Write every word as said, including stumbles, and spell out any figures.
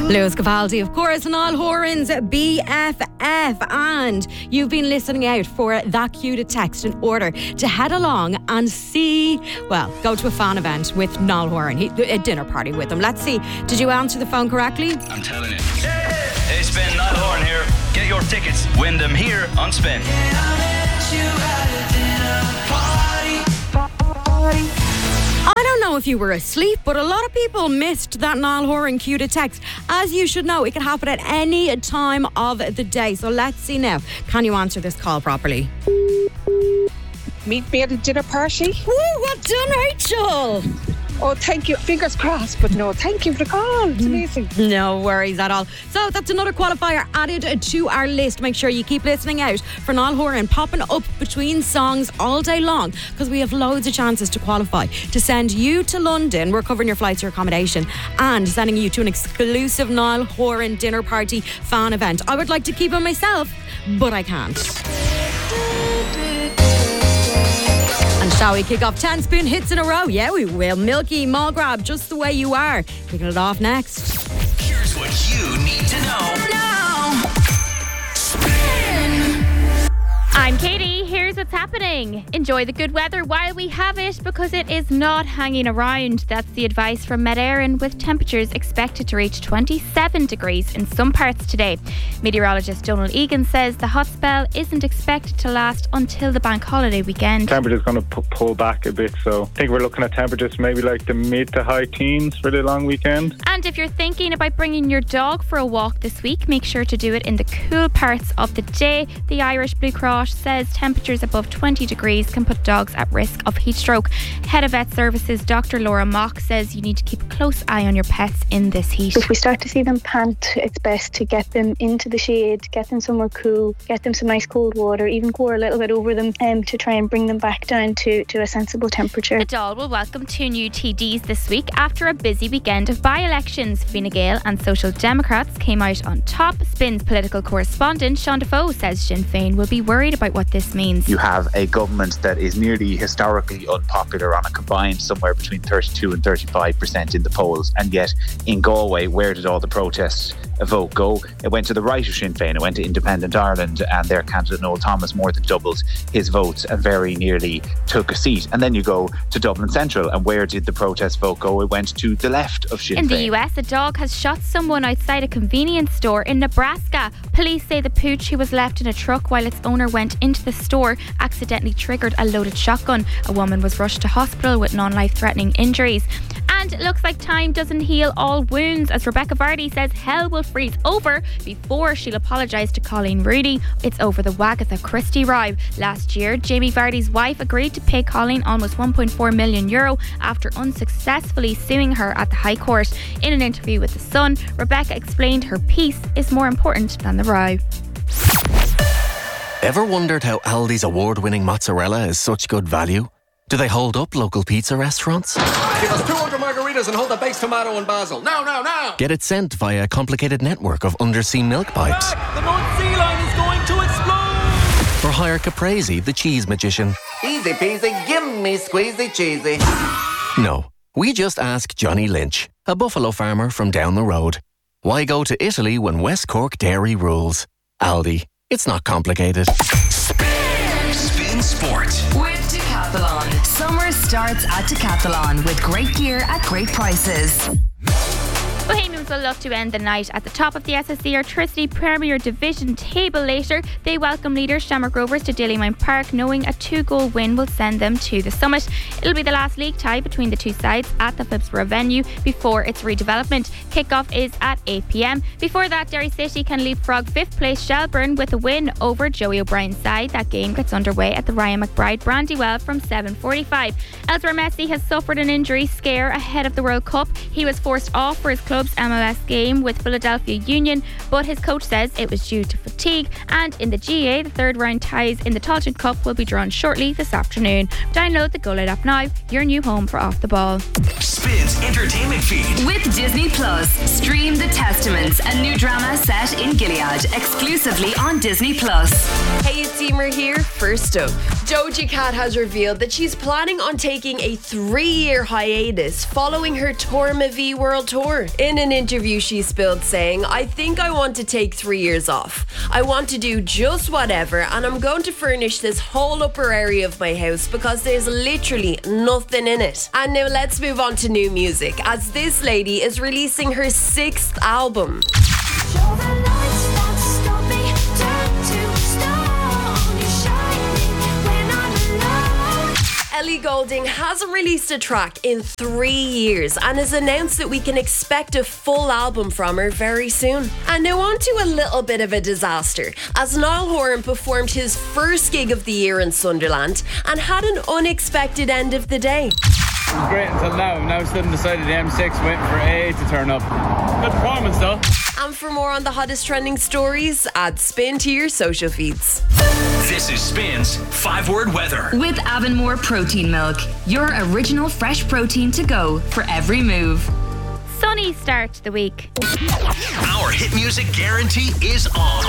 Lewis Capaldi, of course, Niall Horan's B F F. And you've been listening out for that cue to text in order to head along and see, well, go to a fan event with Niall Horan, he, a dinner party with him. Let's see, did you answer the phone correctly? I'm telling you. Hey, Spin, Niall Horan here. Get your tickets. Win them here on Spin. I don't know if you were asleep, but a lot of people missed that Niall Horan cue to text. As you should know, it can happen at any time of the day. So let's see now. Can you answer this call properly? Meet me at a dinner party. Woo, well done, Rachel. Oh, thank you. Fingers crossed, but no, thank you for the call. It's amazing. No worries at all. So that's another qualifier added to our list. Make sure you keep listening out for Niall Horan popping up between songs all day long, because we have loads of chances to qualify to send you to London. We're covering your flights, your accommodation, and sending you to an exclusive Niall Horan dinner party fan event. I would like to keep it myself, but I can't. And shall we kick off ten Spin hits in a row? Yeah, we will. Milky, Mall Grab, Just the Way You Are. Kicking it off next. Here's what you need to know. Now. Spin. I'm Katie. Here's what's happening. Enjoy the good weather while we have it, because it is not hanging around. That's the advice from Met Éireann, with temperatures expected to reach twenty-seven degrees in some parts today. Meteorologist Donald Egan says the hot spell isn't expected to last until the bank holiday weekend. Temperature's going to p- pull back a bit, so I think we're looking at temperatures maybe like the mid to high teens for the long weekend. And if you're thinking about bringing your dog for a walk this week, make sure to do it in the cool parts of the day. The Irish Blue Cross says temperatures above twenty degrees can put dogs at risk of heat stroke. Head of Vet Services Doctor Laura Mock says you need to keep a close eye on your pets in this heat. If we start to see them pant, it's best to get them into the shade, get them somewhere cool, get them some nice cold water, even pour a little bit over them um, to try and bring them back down to, to a sensible temperature. The Dáil will welcome two new T Ds this week after a busy weekend of by-elections. Fine Gael and Social Democrats came out on top. Spin's political correspondent Sean Defoe says Sinn Féin will be worried about what this means. You have a government that is nearly historically unpopular on a combined somewhere between thirty-two and thirty-five percent in the polls, and yet in Galway, where did all the protest vote go? It went to the right of Sinn Féin, it went to Independent Ireland, and their candidate Noel Thomas more than doubled his votes and very nearly took a seat. And then you go to Dublin Central, and where did the protest vote go? It went to the left of Sinn Féin. In the U S, a dog has shot someone outside a convenience store in Nebraska. Police say the pooch, who was left in a truck while its owner went into the store, accidentally triggered a loaded shotgun. A woman was rushed to hospital with non-life-threatening injuries. And it looks like time doesn't heal all wounds, as Rebecca Vardy says hell will freeze over before she'll apologise to Colleen Rooney. It's over the Wagatha Christie row. Last year, Jamie Vardy's wife agreed to pay Colleen almost one point four million euro after unsuccessfully suing her at the High Court. In an interview with The Sun, Rebecca explained her peace is more important than the row. Ever wondered how Aldi's award-winning mozzarella is such good value? Do they hold up local pizza restaurants? Give us two hundred margaritas and hold the baked tomato and basil. Now, now, now! Get it sent via a complicated network of undersea milk pipes? The North Sea Line is going to explode! Or hire Caprese, the cheese magician? Easy peasy, give me squeezy cheesy. No, we just ask Johnny Lynch, a buffalo farmer from down the road. Why go to Italy when West Cork dairy rules? Aldi. It's not complicated. Spin, Spin Sport with Decathlon. Summer starts at Decathlon with great gear at great prices. Bohemians will look to end the night at the top of the S S E Electricity Premier Division table later. They welcome leaders Shamrock Rovers to Dalymount Park, knowing a two-goal win will send them to the summit. It'll be the last league tie between the two sides at the Phibsborough venue before its redevelopment. Kickoff is at eight p.m. Before that, Derry City can leapfrog fifth place Shelburne with a win over Joey O'Brien's side. That game gets underway at the Ryan McBride Brandywell from seven forty-five. Elsewhere, Messi has suffered an injury scare ahead of the World Cup. He was forced off for his club's M L S game with Philadelphia Union, but his coach says it was due to fatigue. And in the G A A, the third round ties in the Tailteann Cup will be drawn shortly this afternoon. Download the Go Loud app now, your new home for Off the Ball. Spin's entertainment feed with Disney Plus. Stream The Testaments, a new drama set in Gilead, exclusively on Disney Plus. Hey, it's Emer here. First up, Doja Cat has revealed that she's planning on taking a three-year hiatus following her Tour Ma Vie World Tour. In In an interview, she spilled saying, I think I want to take three years off. I want to do just whatever, and I'm going to furnish this whole upper area of my house because there's literally nothing in it. And now let's move on to new music, as this lady is releasing her sixth album. Ellie Goulding hasn't released a track in three years and has announced that we can expect a full album from her very soon. And now on to a little bit of a disaster, as Niall Horan performed his first gig of the year in Sunderland and had an unexpected end of the day. It was great until now. Now it's suddenly decided the M six waiting for A to turn up. Good performance though. And for more on the hottest trending stories, add Spin to your social feeds. This is Spin's five-word weather. With Avonmore Protein Milk, your original fresh protein to go for every move. Sunny start to the week. Our hit music guarantee is on.